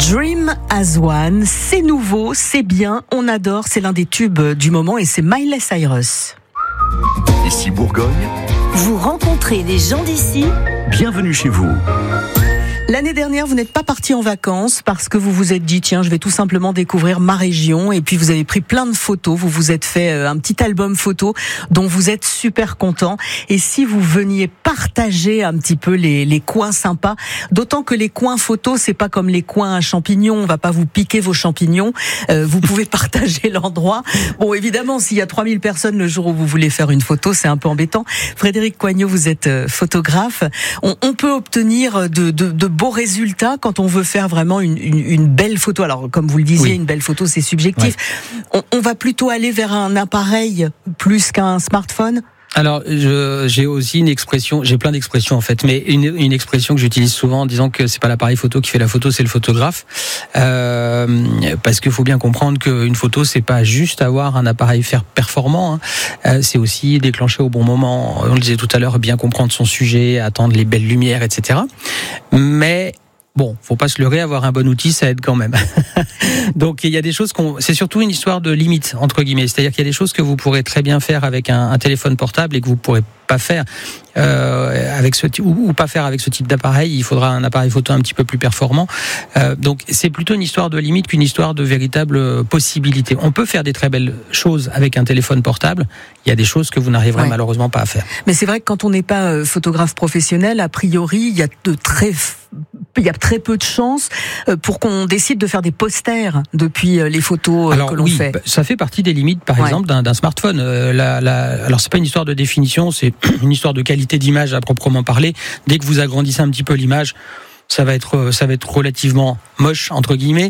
Dream as One, c'est nouveau, c'est bien, on adore, c'est l'un des tubes du moment et c'est Miley Cyrus. Ici Bourgogne, vous rencontrez des gens d'ici. Bienvenue chez vous. L'année dernière, vous n'êtes pas parti en vacances parce que vous vous êtes dit, tiens, je vais tout simplement découvrir ma région. Et puis, vous avez pris plein de photos. Vous vous êtes fait un petit album photo dont vous êtes super content. Et si vous veniez partager un petit peu les coins sympas, d'autant que les coins photos, c'est pas comme les coins à champignons. On va pas vous piquer vos champignons. Vous pouvez partager l'endroit. Bon, évidemment, s'il y a 3000 personnes le jour où vous voulez faire une photo, c'est un peu embêtant. Frédéric Coignot, vous êtes photographe. On peut obtenir de beaux résultats quand on veut faire vraiment une belle photo. Alors, comme vous le disiez, oui. Une belle photo, c'est subjectif. Ouais. On va plutôt aller vers un appareil plus qu'un smartphone. Alors, j'ai aussi une expression, j'ai plein d'expressions en fait, mais une expression que j'utilise souvent en disant que c'est pas l'appareil photo qui fait la photo, c'est le photographe. Parce qu'il faut bien comprendre qu'une photo, c'est pas juste avoir un appareil performant, hein. C'est aussi déclencher au bon moment, on le disait tout à l'heure, bien comprendre son sujet, attendre les belles lumières, etc. Mais bon, faut pas se leurrer, avoir un bon outil, ça aide quand même. Donc, il y a des choses c'est surtout une histoire de limite, entre guillemets. C'est-à-dire qu'il y a des choses que vous pourrez très bien faire avec un téléphone portable et que vous pourrez pas faire avec ou pas faire avec ce type d'appareil. Il faudra un appareil photo un petit peu plus performant. Donc, c'est plutôt une histoire de limite qu'une histoire de véritable possibilité. On peut faire des très belles choses avec un téléphone portable. Il y a des choses que vous n'arriverez malheureusement pas à faire. Mais c'est vrai que quand on n'est pas photographe professionnel, a priori, il y a très peu de chances pour qu'on décide de faire des posters depuis les photos que l'on fait. Ça fait partie des limites, par exemple, d'un smartphone. Alors, c'est pas une histoire de définition, c'est une histoire de qualité d'image à proprement parler. Dès que vous agrandissez un petit peu l'image, ça va être relativement moche, entre guillemets.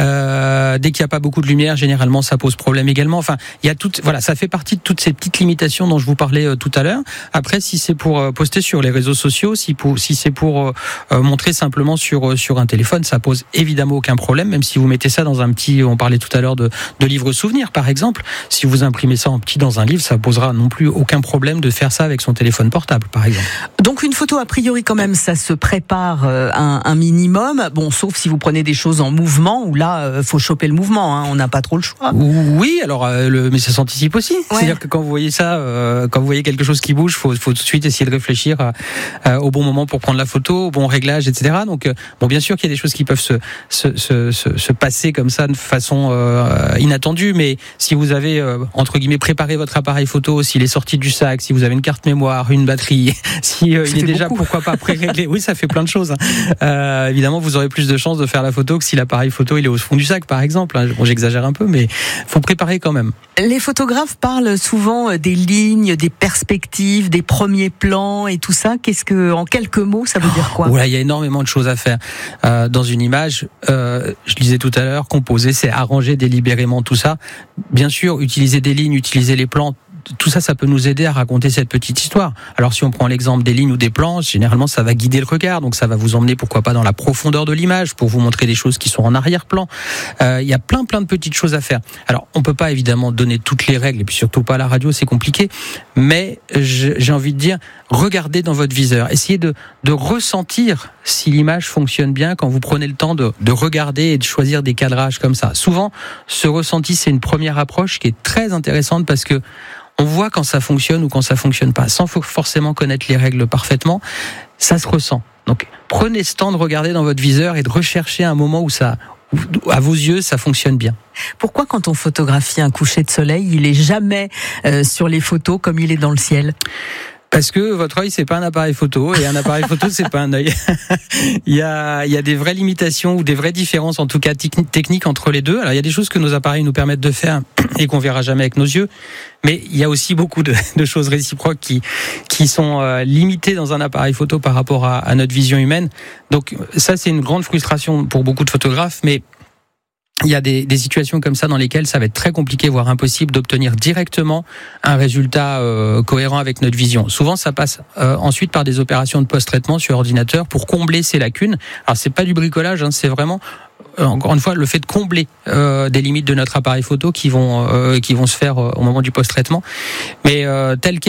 Dès qu'il n'y a pas beaucoup de lumière, généralement, ça pose problème également. Enfin, il y a ça fait partie de toutes ces petites limitations dont je vous parlais tout à l'heure. Après, si c'est pour poster sur les réseaux sociaux, si c'est pour montrer simplement sur un téléphone, ça pose évidemment aucun problème, même si vous mettez ça dans un petit, on parlait tout à l'heure de livre souvenir, par exemple. Si vous imprimez ça en petit dans un livre, ça posera non plus aucun problème de faire ça avec son téléphone portable, par exemple. Donc, une photo, a priori, quand même, ça se prépare un minimum, bon, sauf si vous prenez des choses en mouvement, où là, faut choper le mouvement, hein, on n'a pas trop le choix. Oui, alors, mais ça s'anticipe aussi. Ouais. C'est-à-dire que quand vous voyez ça, quand vous voyez quelque chose qui bouge, faut tout de suite essayer de réfléchir au bon moment pour prendre la photo, au bon réglage, etc. Donc, bon, bien sûr qu'il y a des choses qui peuvent se passer comme ça de façon inattendue, mais si vous avez, entre guillemets, préparé votre appareil photo, s'il est sorti du sac, si vous avez une carte mémoire, une batterie, si il est déjà, pourquoi pas, pré-réglé. Oui, ça fait plein de choses, hein. Évidemment, vous aurez plus de chances de faire la photo que si l'appareil photo il est au fond du sac, par exemple. Bon, j'exagère un peu, mais faut préparer quand même. Les photographes parlent souvent des lignes, des perspectives, des premiers plans et tout ça. En quelques mots, ça veut dire quoi ? Voilà, il y a énormément de choses à faire dans une image. Je disais tout à l'heure, composer, c'est arranger délibérément tout ça. Bien sûr, utiliser des lignes, utiliser les plans. Tout ça, ça peut nous aider à raconter cette petite histoire. Alors, si on prend l'exemple des lignes ou des plans, généralement, ça va guider le regard. Donc, ça va vous emmener, pourquoi pas, dans la profondeur de l'image pour vous montrer des choses qui sont en arrière-plan. Il y a plein de petites choses à faire. Alors, on peut pas, évidemment, donner toutes les règles, et puis surtout pas à la radio, c'est compliqué. Mais, j'ai envie de dire, regardez dans votre viseur. Essayez de ressentir si l'image fonctionne bien quand vous prenez le temps de regarder et de choisir des cadrages comme ça. Souvent, ce ressenti, c'est une première approche qui est très intéressante parce que on voit quand ça fonctionne ou quand ça fonctionne pas, sans forcément connaître les règles parfaitement, ça se ressent. Donc, prenez ce temps de regarder dans votre viseur et de rechercher un moment où à vos yeux, ça fonctionne bien. Pourquoi, quand on photographie un coucher de soleil, il est jamais sur les photos comme il est dans le ciel ? Parce que votre œil, c'est pas un appareil photo, et un appareil photo, c'est pas un œil. Il y a des vraies limitations ou des vraies différences, en tout cas techniques entre les deux. Alors, il y a des choses que nos appareils nous permettent de faire et qu'on verra jamais avec nos yeux. Mais il y a aussi beaucoup de choses réciproques qui sont limitées dans un appareil photo par rapport à notre vision humaine. Donc, ça, c'est une grande frustration pour beaucoup de photographes, mais il y a des situations comme ça dans lesquelles ça va être très compliqué, voire impossible, d'obtenir directement un résultat cohérent avec notre vision. Souvent, ça passe ensuite par des opérations de post-traitement sur ordinateur pour combler ces lacunes. Alors, c'est pas du bricolage, hein, c'est vraiment encore une fois le fait de combler des limites de notre appareil photo qui vont se faire au moment du post-traitement. Mais tel